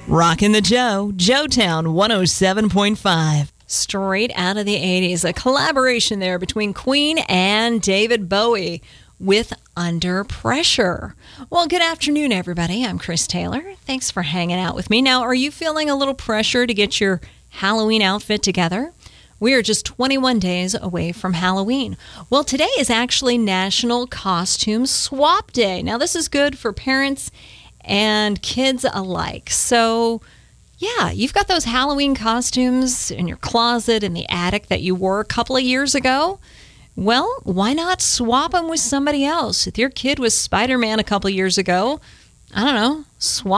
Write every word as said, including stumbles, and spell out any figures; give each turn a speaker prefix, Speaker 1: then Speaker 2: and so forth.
Speaker 1: Rockin' the Joe, Joetown one oh seven point five. Straight out of the eighties, a collaboration there between Queen and David Bowie with Under Pressure. Well, good afternoon, everybody. I'm Chris Taylor. Thanks for hanging out with me. Now, are you feeling a little pressure to get your Halloween outfit together? We are just twenty-one days away from Halloween. Well, today is actually National Costume Swap Day. Now, this is good for parents and kids alike. So, yeah, you've got those Halloween costumes in your closet, in the attic that you wore a couple of years ago. Well, why not swap them with somebody else? If your kid was Spider-Man a couple of years ago, I don't know, swap